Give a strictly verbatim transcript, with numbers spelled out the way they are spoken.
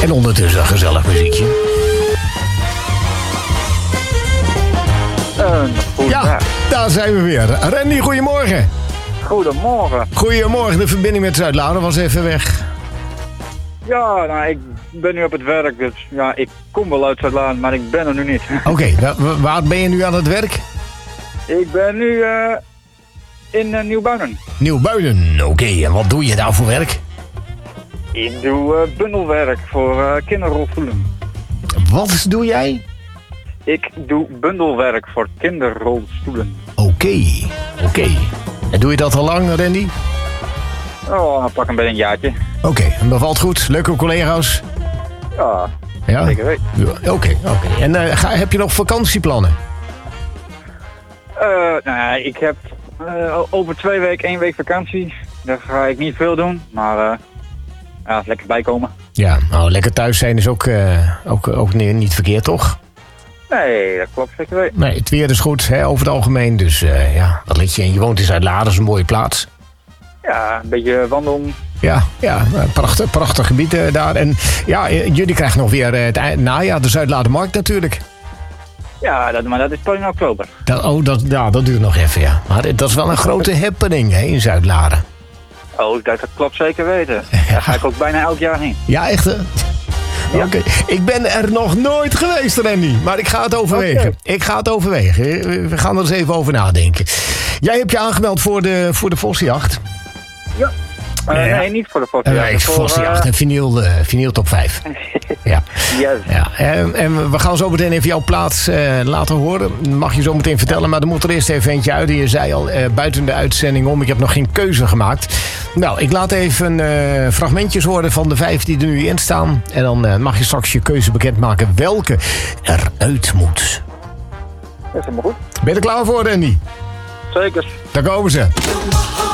En ondertussen een gezellig muziekje. Een goede Ja, dag. daar zijn we weer. Randy, goedemorgen. Goedemorgen. Goedemorgen, de verbinding met Zuid-Laren was even weg. Ja, nou, ik ben nu op het werk, dus ja, ik kom wel uit Zuid-Laren, maar ik ben er nu niet. Oké, okay, wa- waar ben je nu aan het werk? Ik ben nu uh, in uh, Nieuw-Buinen. Nieuw-Buinen, oké. Okay. En wat doe je daar voor werk? Ik doe uh, bundelwerk voor uh, kinderrolstoelen. Wat doe jij? Ik doe bundelwerk voor kinderrolstoelen. Oké, okay, oké. Okay. En doe je dat al lang, Randy? Oh, pak een beetje een jaartje. Oké, okay, en bevalt goed? Leuke collega's? Ja, ja? zeker weten. Oké, okay, oké. Okay. En uh, ga, heb je nog vakantieplannen? Uh, nou, ik heb uh, over twee weken één week vakantie. Daar ga ik niet veel doen, maar uh, ja, lekker bijkomen. Ja, nou, lekker thuis zijn is ook, uh, ook, ook niet verkeerd, toch? Nee, dat klopt zeker weten. Nee, het weer is goed, hè, over het algemeen. Dus uh, ja, dat ligt je. En je woont in Zuid-Laren, dat is een mooie plaats. Ja, een beetje wandelen. Ja, ja, prachtig, prachtig gebied uh, daar. En ja, jullie krijgen nog weer uh, het eind, najaar, de Zuid-Larenmarkt natuurlijk. Ja, dat, maar dat is pas in oktober. Dat, oh, dat, ja, dat duurt nog even, ja. Maar dat is wel een grote happening, hè, in Zuid-Laren. Oh, dat, dat klopt zeker weten. Daar ga ik ook bijna elk jaar heen. Ja, echt, hè? Ja. Oké, okay. Ik ben er nog nooit geweest, Randy. Maar ik ga het overwegen. Okay. Ik ga het overwegen. We gaan er eens even over nadenken. Jij hebt je aangemeld voor de, voor de Vossenjacht. Ja. Uh, ja. Nee, niet voor de Vossenjacht. Nee, Vossenjacht en uh... vinyl, uh, vinyl top vijf. Ja. Yes. Ja. En, en we gaan zo meteen even jouw plaats uh, laten horen. Mag je zo meteen vertellen, maar er moet er eerst even eentje uit. Je zei al, uh, buiten de uitzending om, ik heb nog geen keuze gemaakt. Nou, ik laat even uh, fragmentjes horen van de vijf die er nu in staan. En dan uh, mag je straks je keuze bekendmaken welke eruit moet. Dat is helemaal goed. Ben je er klaar voor, Randy? Zeker. Daar komen ze.